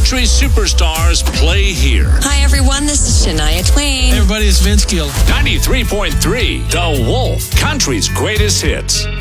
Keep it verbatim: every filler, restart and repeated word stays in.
country superstars play here. Hi, everyone. This is Shania Twain. Hey, everybody, it's Vince Gill. ninety-three point three, The Wolf, country's greatest hits.